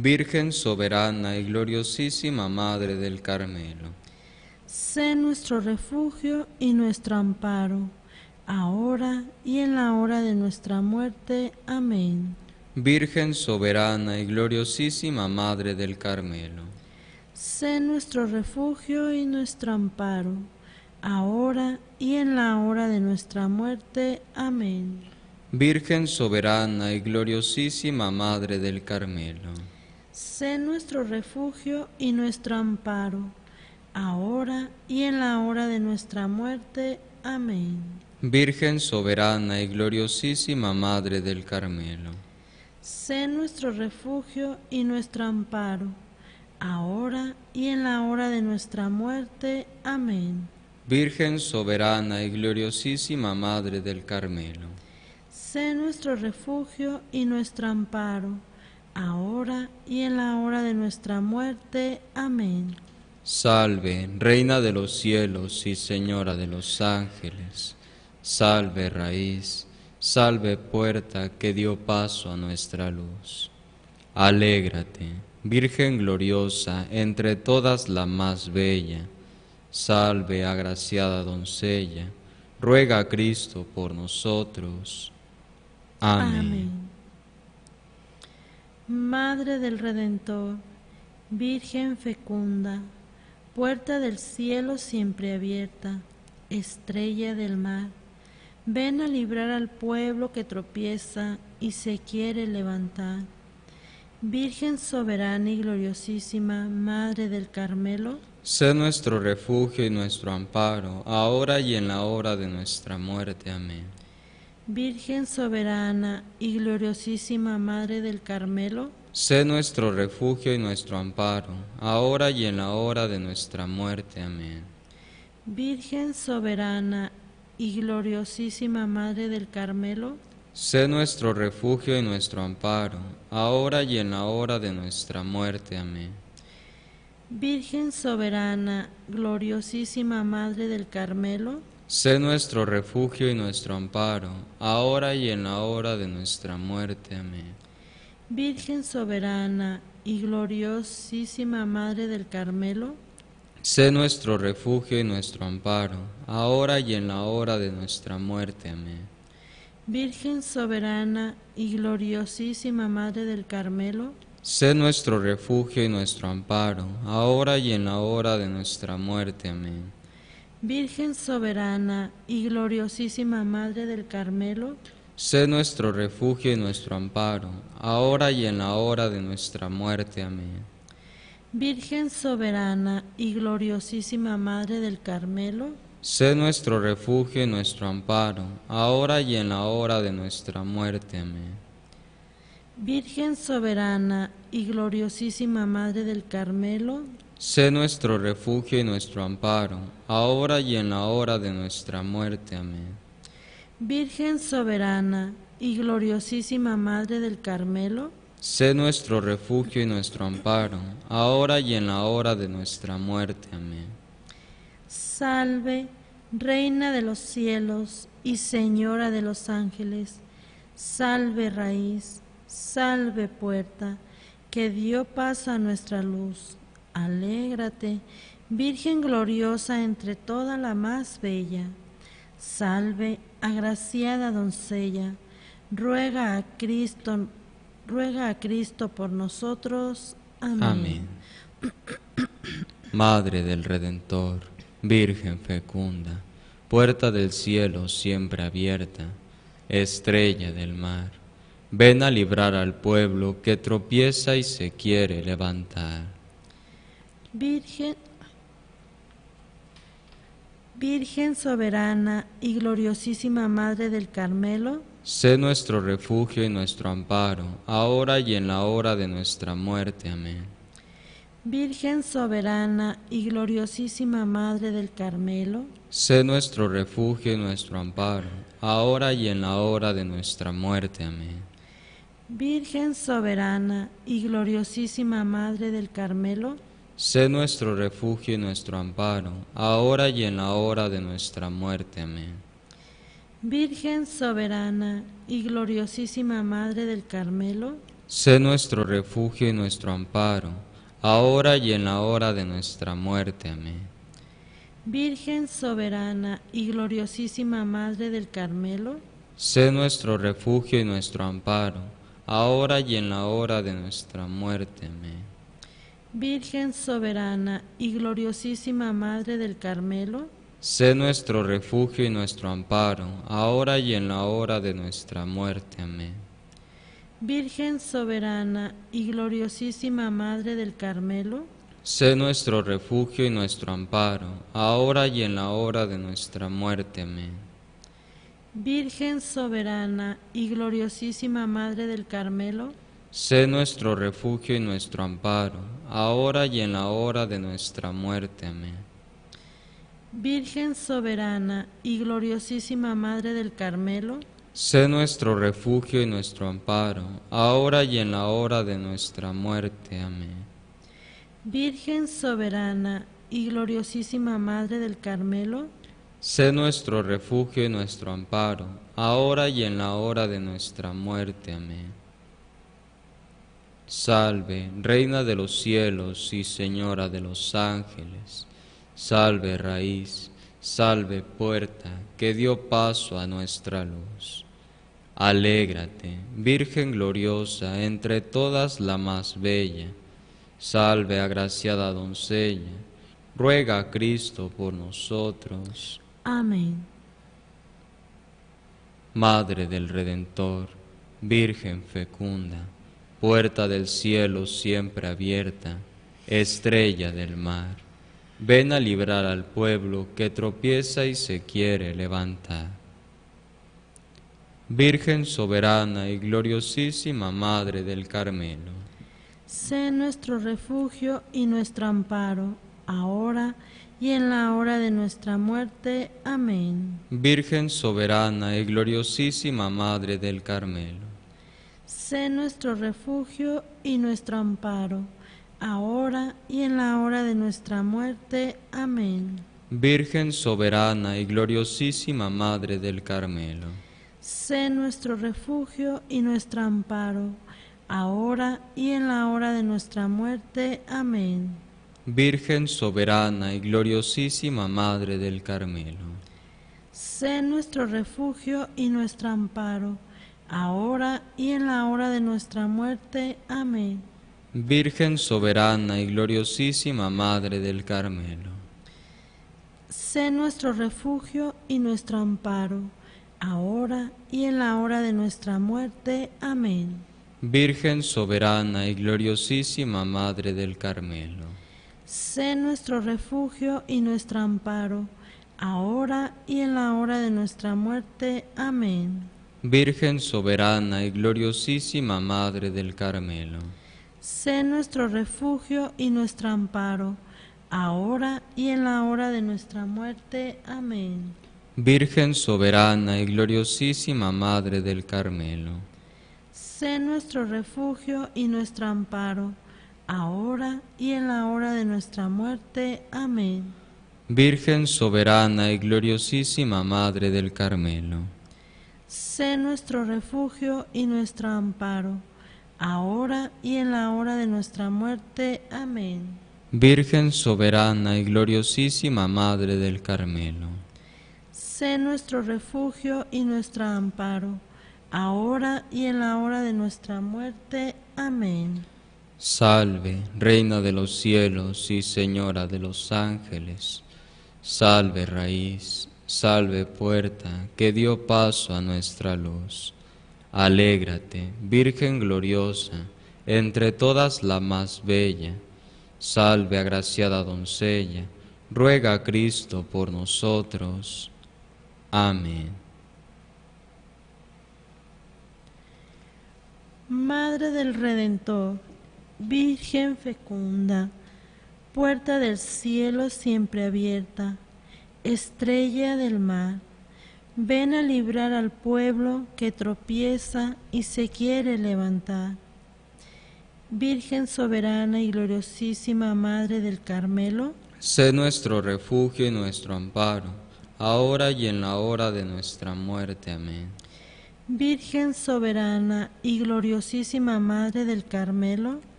Virgen soberana y gloriosísima Madre del Carmelo, sé nuestro refugio y nuestro amparo, ahora y en la hora de nuestra muerte. Amén. Virgen soberana y gloriosísima Madre del Carmelo, sé nuestro refugio y nuestro amparo, ahora y en la hora de nuestra muerte. Amén. Virgen soberana y gloriosísima Madre del Carmelo, sé nuestro refugio y nuestro amparo, ahora y en la hora de nuestra muerte. Amén. Virgen soberana y gloriosísima Madre del Carmelo, sé nuestro refugio y nuestro amparo, ahora y en la hora de nuestra muerte. Amén. Virgen soberana y gloriosísima Madre del Carmelo, sé nuestro refugio y nuestro amparo, ahora y en la hora de nuestra muerte. Amén. salve, Reina de los cielos y Señora de los ángeles, salve raíz, salve puerta que dio paso a nuestra luz. Alégrate, Virgen gloriosa, entre todas la más bella, salve agraciada doncella, ruega a Cristo por nosotros. Amén. Madre del Redentor, Virgen fecunda, puerta del cielo siempre abierta, estrella del mar, ven a librar al pueblo que tropieza y se quiere levantar. Virgen soberana y gloriosísima, Madre del Carmelo, sé nuestro refugio y nuestro amparo, ahora y en la hora de nuestra muerte. Amén. Virgen soberana y gloriosísima Madre del Carmelo, sé nuestro refugio y nuestro amparo, ahora y en la hora de nuestra muerte. Amén. Virgen soberana y gloriosísima Madre del Carmelo, sé nuestro refugio y nuestro amparo, ahora y en la hora de nuestra muerte. Amén. Virgen soberana, gloriosísima Madre del Carmelo, sé nuestro refugio y nuestro amparo, ahora y en la hora de nuestra muerte. Amén. Virgen soberana y gloriosísima Madre del Carmelo, sé nuestro refugio y nuestro amparo, ahora y en la hora de nuestra muerte. Amén. Virgen soberana y gloriosísima Madre del Carmelo, sé nuestro refugio y nuestro amparo, ahora y en la hora de nuestra muerte. Amén. Virgen soberana y gloriosísima Madre del Carmelo, sé nuestro refugio y nuestro amparo, ahora y en la hora de nuestra muerte. Amén. Virgen soberana y gloriosísima Madre del Carmelo, sé nuestro refugio y nuestro amparo, ahora y en la hora de nuestra muerte. Amén. Virgen soberana y gloriosísima Madre del Carmelo, sé nuestro refugio y nuestro amparo, ahora y en la hora de nuestra muerte. Amén. Virgen soberana y gloriosísima Madre del Carmelo, sé nuestro refugio y nuestro amparo, ahora y en la hora de nuestra muerte. Amén. salve, Reina de los cielos y Señora de los ángeles, salve raíz, salve puerta, que dio paso a nuestra luz. Alégrate, Virgen gloriosa entre toda la más bella. Salve, agraciada doncella, ruega a Cristo por nosotros. Amén. Amén. Madre del Redentor, Virgen fecunda, puerta del cielo siempre abierta, estrella del mar, ven a librar al pueblo que tropieza y se quiere levantar. Virgen soberana y gloriosísima Madre del Carmelo, sé nuestro refugio y nuestro amparo, ahora y en la hora de nuestra muerte. Amén. Virgen soberana y gloriosísima Madre del Carmelo, sé nuestro refugio y nuestro amparo, ahora y en la hora de nuestra muerte. Amén. Virgen soberana y gloriosísima Madre del Carmelo, sé nuestro refugio y nuestro amparo, ahora y en la hora de nuestra muerte. Amén. Virgen soberana y gloriosísima Madre del Carmelo, Sé nuestro refugio y nuestro amparo, ahora y en la hora de nuestra muerte. Amén. Virgen soberana y gloriosísima Madre del Carmelo, Sé nuestro refugio y nuestro amparo, ahora y en la hora de nuestra muerte. Amén. Virgen soberana y gloriosísima Madre del Carmelo, Sé nuestro refugio y nuestro amparo, ahora y en la hora de nuestra muerte. Amén. Virgen soberana y gloriosísima Madre del Carmelo, Sé nuestro refugio y nuestro amparo, ahora y en la hora de nuestra muerte. Amén. Virgen soberana y gloriosísima Madre del Carmelo, Sé nuestro refugio y nuestro amparo, ahora y en la hora de nuestra muerte. Amén. Virgen soberana y gloriosísima Madre del Carmelo, Sé nuestro refugio y nuestro amparo, ahora y en la hora de nuestra muerte. Amén. Virgen soberana y gloriosísima Madre del Carmelo, Sé nuestro refugio y nuestro amparo, ahora y en la hora de nuestra muerte. Amén. Salve, Reina de los cielos y Señora de los ángeles. Salve, raíz, salve, puerta, que dio paso a nuestra luz. Alégrate, Virgen gloriosa, entre todas la más bella. Salve, agraciada doncella, ruega a Cristo por nosotros. amén. Madre del Redentor, Virgen fecunda, puerta del cielo siempre abierta, estrella del mar, ven a librar al pueblo que tropieza y se quiere levantar. Virgen soberana y gloriosísima Madre del Carmelo, Sé nuestro refugio y nuestro amparo, ahora y en la hora de nuestra muerte. Amén. Virgen soberana y gloriosísima Madre del Carmelo, Sé nuestro refugio y nuestro amparo, ahora y en la hora de nuestra muerte. Amén. Virgen soberana y gloriosísima Madre del Carmelo, Sé nuestro refugio y nuestro amparo, ahora y en la hora de nuestra muerte. Amén. Virgen soberana y gloriosísima Madre del Carmelo, Sé nuestro refugio y nuestro amparo, ahora y en la hora de nuestra muerte. Amén. Virgen soberana y gloriosísima Madre del Carmelo, Sé nuestro refugio y nuestro amparo, ahora y en la hora de nuestra muerte. Amén. Virgen soberana y gloriosísima Madre del Carmelo, Sé nuestro refugio y nuestro amparo, ahora y en la hora de nuestra muerte. Amén. Virgen soberana y gloriosísima Madre del Carmelo, Sé nuestro refugio y nuestro amparo, ahora y en la hora de nuestra muerte. Amén. Virgen soberana y gloriosísima Madre del Carmelo, Sé nuestro refugio y nuestro amparo, ahora y en la hora de nuestra muerte. Amén. Virgen soberana y gloriosísima Madre del Carmelo, Sé nuestro refugio y nuestro amparo, ahora y en la hora de nuestra muerte. Amén. Virgen soberana y gloriosísima Madre del Carmelo, Sé nuestro refugio y nuestro amparo, ahora y en la hora de nuestra muerte. Amén. salve, Reina de los cielos y Señora de los ángeles, salve raíz, salve puerta, que dio paso a nuestra luz. Alégrate, Virgen gloriosa, entre todas la más bella. Salve, agraciada doncella, ruega a Cristo por nosotros. Amén. Madre del Redentor, Virgen fecunda, puerta del cielo siempre abierta, estrella del mar, ven a librar al pueblo que tropieza y se quiere levantar. Virgen soberana y gloriosísima Madre del Carmelo, Sé nuestro refugio y nuestro amparo, ahora y en la hora de nuestra muerte. Amén. Virgen soberana y gloriosísima Madre del Carmelo,